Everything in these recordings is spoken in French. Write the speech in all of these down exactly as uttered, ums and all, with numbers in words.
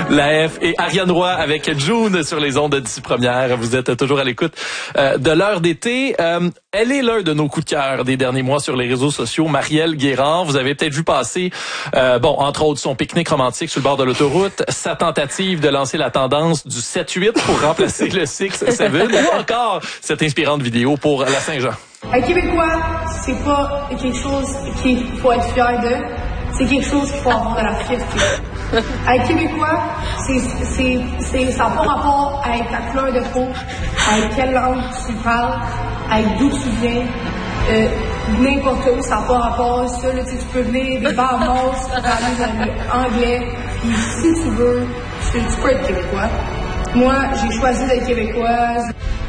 La F et Ariane Roy avec June sur les ondes d'ici première. Vous êtes toujours à l'écoute euh, de l'heure d'été. Euh, elle est l'un de nos coups de cœur des derniers mois sur les réseaux sociaux, Marielle Guérard. Vous avez peut-être vu passer, euh, bon, entre autres, son pique-nique romantique sur le bord de l'autoroute, sa tentative de lancer la tendance du sept huit pour remplacer le six sept, ou encore cette inspirante vidéo pour la Saint-Jean. Un Québécois, c'est pas quelque chose qu'il faut être fier de, c'est quelque chose qu'il faut avoir de la fierté. Un Québécois, c'est, c'est, c'est, ça n'a pas rapport avec ta couleur de peau, avec quelle langue tu parles, avec d'où tu viens, euh, n'importe où, ça n'a pas rapport à ça. Là, tu peux venir des Bahamas, parler anglais, puis si tu veux, tu, tu peux être Québécois. Moi, j'ai choisi d'être Québécoise.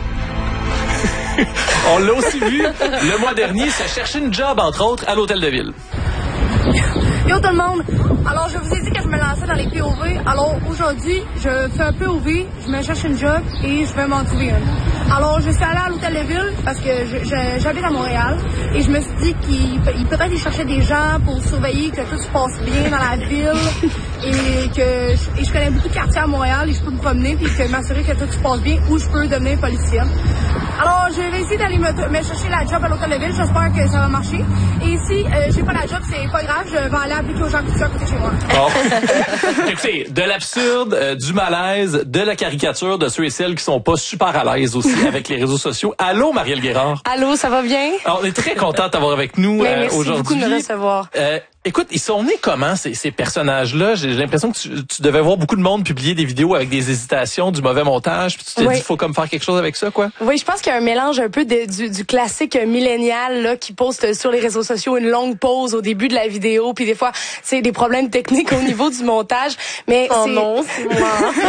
On l'a aussi vu le mois dernier se chercher une job, entre autres, à l'Hôtel de Ville. Yo tout le monde! Alors, je vous ai dit que je me lançais dans les P O V. Alors, aujourd'hui, je fais un P O V, je me cherche une job et je vais m'en trouver une. Alors, je suis allée à l'Hôtel de Ville parce que je, je, j'habite à Montréal et je me suis dit qu'il peut-être il cherchait des gens pour surveiller que tout se passe bien dans la ville et que je, et je connais beaucoup de quartiers à Montréal et je peux me promener puis que m'assurer que tout se passe bien ou je peux devenir policienne. Alors, je vais essayer d'aller me, me chercher la job à l'Hôtel de Ville. J'espère que ça va marcher. Et si euh, j'ai pas la job, c'est pas grave, je vais aller appliquer aux gens qui sont à côté de chez moi. Bon. Écoutez, de l'absurde, euh, du malaise, de la caricature de ceux et celles qui sont pas super à l'aise aussi avec les réseaux sociaux. Allô, Marielle Guérard. Allô, ça va bien? Alors, on est très content de t'avoir avec nous euh, merci aujourd'hui. Merci beaucoup de me recevoir. Euh, Écoute, ils sont nés comment, ces, ces personnages-là? J'ai l'impression que tu, tu devais voir beaucoup de monde publier des vidéos avec des hésitations, du mauvais montage, puis tu t'es oui. dit, il faut comme faire quelque chose avec ça, quoi? Oui, je pense qu'il y a un mélange un peu de, du, du classique millénial là qui poste sur les réseaux sociaux une longue pause au début de la vidéo, puis des fois, c'est des problèmes techniques au niveau du montage, mais oh c'est... non, c'est moi.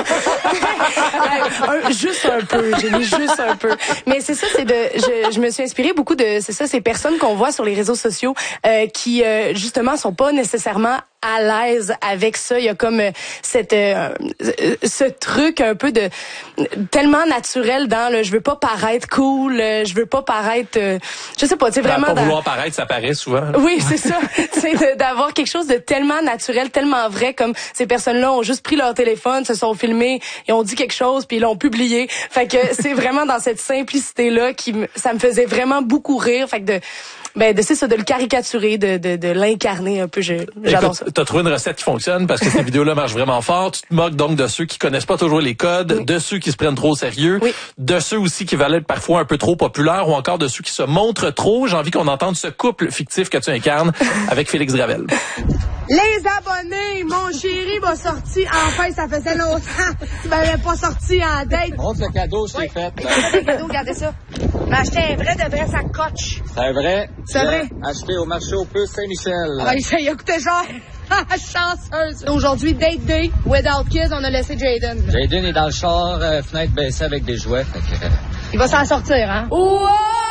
un, juste un peu, j'ai mis juste un peu. Mais c'est ça, c'est de... Je, je me suis inspirée beaucoup de... C'est ça, ces personnes qu'on voit sur les réseaux sociaux euh, qui, euh, justement, sont pas nécessairement à l'aise avec ça. Il y a comme euh, cette euh, ce truc un peu de tellement naturel dans le je veux pas paraître cool, euh, je veux pas paraître euh, je sais pas, c'est vraiment pas dans... vouloir paraître, ça paraît souvent. Oui, c'est ça. C'est d'avoir quelque chose de tellement naturel, tellement vrai, comme ces personnes-là ont juste pris leur téléphone, se sont filmés, ils ont dit quelque chose puis ils l'ont publié. Fait que c'est vraiment dans cette simplicité-là qui me, ça me faisait vraiment beaucoup rire. Fait que de ben de c'est ça, de le caricaturer, de de, de l'incarner un peu, je, j'adore Écoute, ça. T'as trouvé une recette qui fonctionne parce que ces vidéos-là marchent vraiment fort. Tu te moques donc de ceux qui connaissent pas toujours les codes, oui. de ceux qui se prennent trop au sérieux, oui. de ceux aussi qui veulent être parfois un peu trop populaires ou encore de ceux qui se montrent trop. J'ai envie qu'on entende ce couple fictif que tu incarnes avec Félix Gravel. Les abonnés, mon chéri va sortir. Enfin, ça faisait longtemps. Tu m'avais pas sorti en date. Montre le cadeau, c'est oui. fait. C'est le cadeau, regardez ça. J'ai acheté un vrai de vrai sacoche. C'est vrai? C'est vrai. Acheté au marché aux puces Saint-Michel. Ah, il a coûté cher. Chanceuse. Aujourd'hui, date day, without kids, on a laissé Jaden. Jaden est dans le char, euh, fenêtre baissée avec des jouets. Fait que, euh... il va s'en sortir, hein? Wow!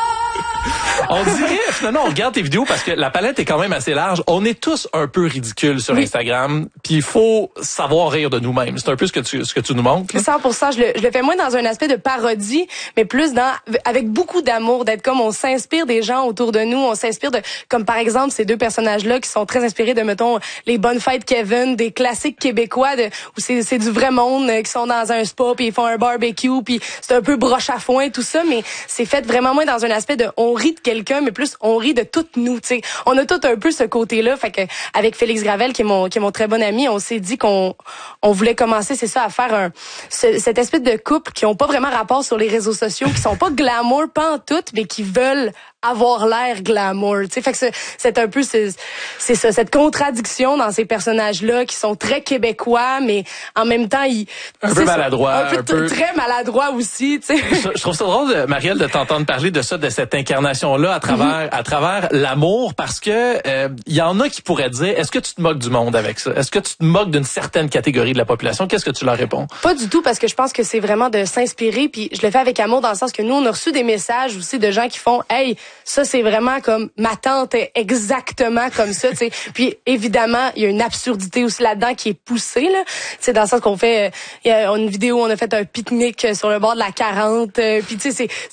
On dirait, finalement, on regarde tes vidéos parce que la palette est quand même assez large. On est tous un peu ridicules sur oui. Instagram, puis il faut savoir rire de nous-mêmes. C'est un peu ce que tu, ce que tu nous montres. Là. cent pour cent. Je le, je le fais moins dans un aspect de parodie, mais plus dans, avec beaucoup d'amour, d'être comme on s'inspire des gens autour de nous, on s'inspire de, comme par exemple ces deux personnages-là qui sont très inspirés de, mettons, les bonnes fêtes Kevin, des classiques québécois, de, où c'est, c'est du vrai monde, qui sont dans un spa, puis ils font un barbecue, puis c'est un peu broche à foin, tout ça, mais c'est fait vraiment moins dans un aspect de, on rit de quelqu'un, mais plus on rit de toutes nous, tu sais. On a tout un peu ce côté-là, fait que avec Félix Gravel qui est mon qui est mon très bon ami, on s'est dit qu'on on voulait commencer, c'est ça, à faire un ce, cette espèce de couple qui ont pas vraiment rapport sur les réseaux sociaux, qui sont pas glamour pas en tout, mais qui veulent avoir l'air glamour, tu sais. Fait que c'est, c'est un peu c'est, c'est ça, cette contradiction dans ces personnages-là qui sont très québécois, mais en même temps ils un peu maladroits, un peu, un peu très maladroits aussi, tu sais. Je, je trouve ça drôle, Marielle, de t'entendre parler de ça, de cette incarnation-là à travers mm-hmm. à travers l'amour, parce que il euh, y en a qui pourraient dire, est-ce que tu te moques du monde avec ça? Est-ce que tu te moques d'une certaine catégorie de la population? Qu'est-ce que tu leur réponds? Pas du tout, parce que je pense que c'est vraiment de s'inspirer, puis je le fais avec amour dans le sens que nous, on a reçu des messages aussi de gens qui font, hey, ça c'est vraiment comme ma tante est exactement comme ça, tu sais. Puis évidemment, il y a une absurdité aussi là-dedans qui est poussée là. C'est dans le sens qu'on fait, il y a une vidéo où on a fait un pique-nique sur le bord de la quarante, puis tu sais c'est c'est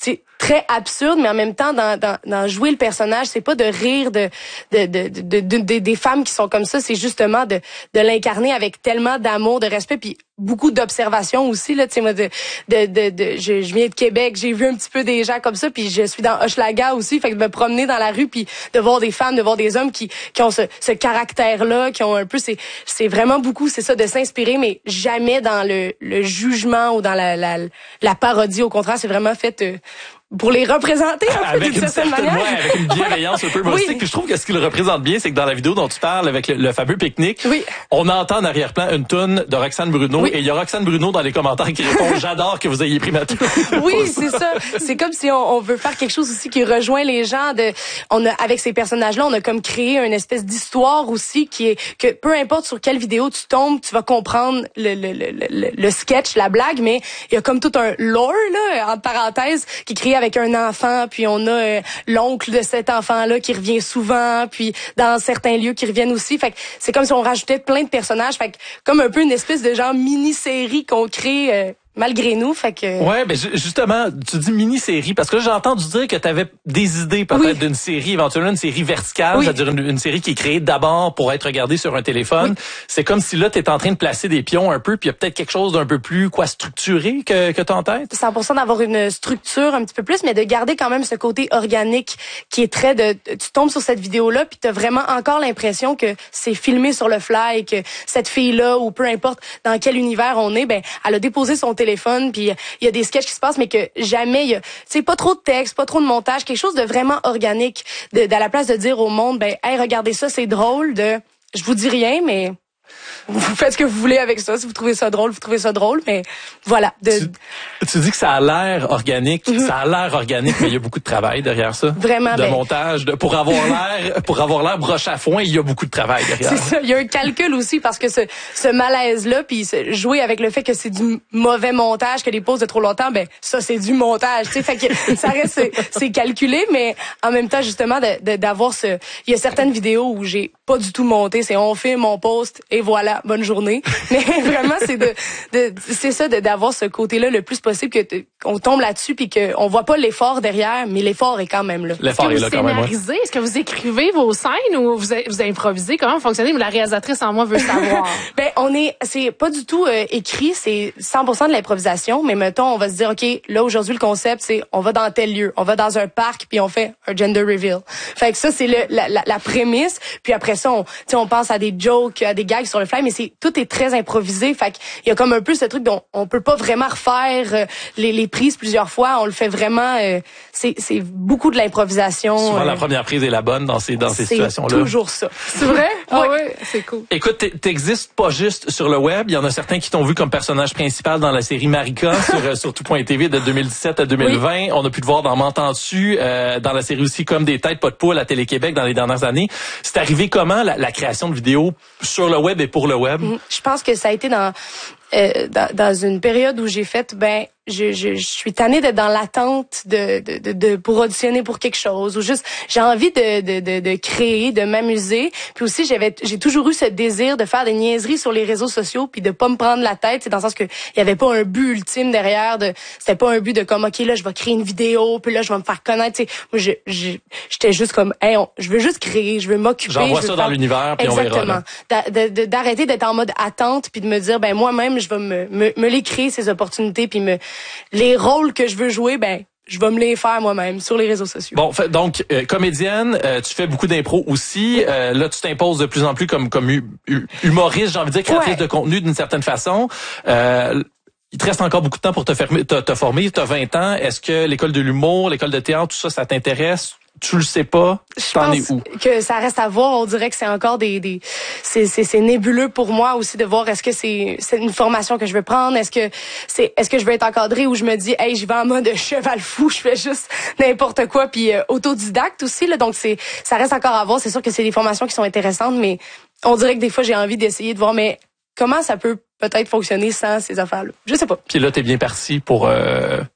très absurde, mais en même temps, dans, dans, dans jouer le personnage, c'est pas de rire de, de, de, de, de, de des femmes qui sont comme ça, c'est justement de, de l'incarner avec tellement d'amour, de respect, puis beaucoup d'observation aussi là, tu sais moi de de de, de je, je viens de Québec, j'ai vu un petit peu des gens comme ça, puis je suis dans Hochelaga aussi, fait que de me promener dans la rue puis de voir des femmes, de voir des hommes qui qui ont ce, ce caractère là, qui ont un peu c'est c'est vraiment beaucoup c'est ça de s'inspirer, mais jamais dans le le jugement ou dans la la la parodie, au contraire, c'est vraiment fait euh, pour les représenter un peu avec d'une une certaine manière. Ouais, avec une bienveillance un peu humoristique. Oui. Puis je trouve que ce qui le représente bien, c'est que dans la vidéo dont tu parles, avec le, le fameux pique-nique, oui. on entend en arrière-plan une toune de Roxane Bruno, oui. et il y a Roxane Bruno dans les commentaires qui répond « J'adore que vous ayez pris ma toune. » Oui, c'est ça. C'est comme si on, on veut faire quelque chose aussi qui rejoint les gens. De, on a, avec ces personnages-là, on a comme créé une espèce d'histoire aussi qui est que peu importe sur quelle vidéo tu tombes, tu vas comprendre le, le, le, le, le sketch, la blague, mais il y a comme tout un lore, là, entre parenthèses, qui est créé avec un enfant. Puis on a euh, l'oncle de cet enfant-là qui revient souvent, puis dans certains lieux qui reviennent aussi. Fait que c'est comme si on rajoutait plein de personnages. Fait que comme un peu une espèce de genre mini-série qu'on crée euh, malgré nous. Fait que... Ouais, mais justement, tu dis mini-série, parce que là, j'ai entendu dire que tu avais des idées peut-être oui. d'une série, éventuellement une série verticale, oui. c'est-à-dire une, une série qui est créée d'abord pour être regardée sur un téléphone. Oui. C'est comme si là, tu es en train de placer des pions un peu, puis il y a peut-être quelque chose d'un peu plus quoi structuré que, que tu as en tête. cent pour cent d'avoir une structure un petit peu plus, mais de garder quand même ce côté organique qui est très de... Tu tombes sur cette vidéo-là, puis tu as vraiment encore l'impression que c'est filmé sur le fly, et que cette fille-là, ou peu importe dans quel univers on est, ben elle a déposé son téléphone, puis il y a des sketchs qui se passent, mais que jamais il y a, tu sais, pas trop de texte, pas trop de montage, quelque chose de vraiment organique, de, de à la place de dire au monde, ben, hey, regardez ça, c'est drôle, de, je vous dis rien, mais vous faites ce que vous voulez avec ça. Si vous trouvez ça drôle, vous trouvez ça drôle, mais voilà. De... Tu, tu dis que ça a l'air organique, mm-hmm. ça a l'air organique, mais il y a beaucoup de travail derrière ça. Vraiment. De ben... montage, de, pour avoir l'air, pour avoir l'air broche à foin, il y a beaucoup de travail derrière. C'est ça. Il y a un calcul aussi parce que ce, ce malaise-là, puis jouer avec le fait que c'est du mauvais montage, que les pauses de trop longtemps, ben ça c'est du montage. Tu sais, fait que ça reste, c'est, c'est calculé, mais en même temps justement de, de, d'avoir ce, il y a certaines vidéos où j'ai pas du tout monté, c'est on filme, on poste et voilà, bonne journée. Mais vraiment, c'est de, de c'est ça, de, d'avoir ce côté-là le plus possible, que qu'on tombe là-dessus puis qu'on voit pas l'effort derrière, mais l'effort est quand même là. L'effort est, est là quand même. Ouais. Est-ce que vous écrivez vos scènes ou vous, vous improvisez? Comment vous fonctionnez? La réalisatrice en moi veut savoir. Ben on est, c'est pas du tout euh, écrit, c'est cent pour cent de l'improvisation. Mais mettons, on va se dire, ok, là aujourd'hui le concept c'est, on va dans tel lieu, on va dans un parc puis on fait un gender reveal. Fait que ça c'est le, la, la, la prémisse. Puis après ça, on, on pense à des jokes, à des gags sur le fly, mais c'est tout est très improvisé. Fait qu'il y a comme un peu ce truc dont on peut pas vraiment refaire euh, les, les prises plusieurs fois. On le fait vraiment. Euh, c'est, c'est beaucoup de l'improvisation. Souvent euh, la première prise est la bonne dans ces dans ces c'est situations-là. C'est toujours ça. C'est vrai? Ah oui, ouais, c'est cool. Écoute, t'existes pas juste sur le web. Il y en a certains qui t'ont vu comme personnage principal dans la série Marika sur sur tout point t v de deux mille dix-sept à deux mille vingt. Oui. On a pu te voir dans M'entends-tu, euh, dans la série aussi Comme des têtes pas de poule à Télé-Québec dans les dernières années. C'est arrivé comment la, la création de vidéos sur le web et pour le web? Je pense que ça a été dans euh, dans, dans une période où j'ai fait ben je, je, je suis tannée d'être dans l'attente de, de, de, de pour auditionner pour quelque chose, ou juste j'ai envie de, de, de, de créer, de m'amuser. Puis aussi j'avais j'ai toujours eu ce désir de faire des niaiseries sur les réseaux sociaux puis de pas me prendre la tête, c'est dans le sens que il y avait pas un but ultime derrière, de c'était pas un but de comme OK là je vais créer une vidéo puis là je vais me faire connaître, tu sais. Moi je, je j'étais juste comme hey on, je veux juste créer, je veux m'occuper, j'envoie je veux ça faire... dans l'univers puis on verra. Exactement. De, de, d'arrêter d'être en mode attente puis de me dire ben moi-même je vais me me, me les créer ces opportunités puis me les rôles que je veux jouer, ben je vais me les faire moi-même sur les réseaux sociaux. Bon, fait, donc euh, comédienne, euh, tu fais beaucoup d'impro aussi. Euh, là, tu t'imposes de plus en plus comme comme hu- humoriste, j'ai envie de dire, créatrice ouais. de contenu d'une certaine façon. Euh, il te reste encore beaucoup de temps pour te, fermer, te, te former. Tu as vingt ans. Est-ce que l'école de l'humour, l'école de théâtre, tout ça, ça t'intéresse? Tu le sais pas? Je T'en pense es où? Que ça reste à voir. On dirait que c'est encore des, des, c'est, c'est, c'est nébuleux pour moi aussi de voir est-ce que c'est, c'est une formation que je veux prendre? Est-ce que c'est, est-ce que je veux être encadrée ou je me dis, hey, je vais en mode cheval fou, je fais juste n'importe quoi, puis euh, autodidacte aussi, là. Donc c'est, ça reste encore à voir. C'est sûr que c'est des formations qui sont intéressantes, mais on dirait que des fois j'ai envie d'essayer de voir, mais comment ça peut peut-être fonctionner sans ces affaires-là? Je sais pas. Puis là, t'es bien parti pour, euh,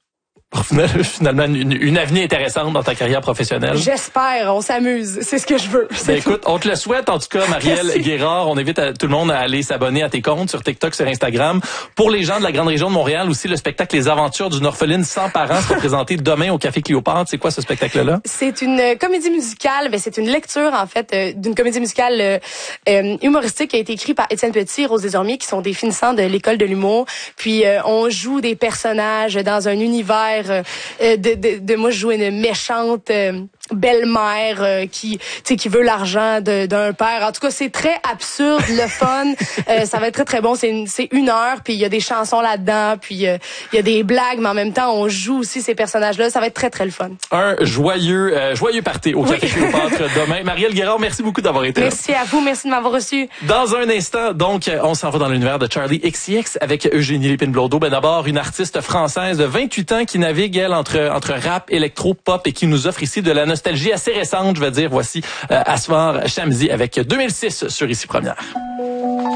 pour finalement une, une avenir intéressante dans ta carrière professionnelle. J'espère, on s'amuse, c'est ce que je veux. Ben écoute, on te le souhaite en tout cas, Marielle Guérard. On invite à, tout le monde à aller s'abonner à tes comptes sur TikTok, sur Instagram. Pour les gens de la grande région de Montréal aussi, le spectacle Les Aventures d'une orpheline sans parents sera présenté demain au Café Cléopâtre. C'est quoi ce spectacle-là? C'est une comédie musicale, ben c'est une lecture en fait euh, d'une comédie musicale euh, euh, humoristique qui a été écrite par Étienne Petit et Rose Desormiers, qui sont des finissants de l'école de l'humour. Puis euh, on joue des personnages dans un univers euh, de, de, de moi je joue une méchante euh, belle-mère euh, qui tu sais qui veut l'argent d'un père. En tout cas, c'est très absurde, le fun. euh, ça va être très très bon. C'est une c'est une heure, puis il y a des chansons là-dedans, puis il euh, y a des blagues, mais en même temps on joue aussi ces personnages-là. Ça va être très très le fun. Un joyeux euh, joyeux party au Café Cléopâtre demain. Marielle Guérard, merci beaucoup d'avoir été là. Merci à vous, merci de m'avoir reçu. Dans un instant, donc, on s'en va dans l'univers de Charli X C X avec Eugénie Lépine-Blondeau. Ben d'abord, une artiste française de vingt-huit ans qui navigue, elle, entre entre rap, électro, pop et qui nous offre ici de la nostalgie assez récente, je veux dire. Voici euh, Asfar Shamsi avec deux mille six sur Ici Première.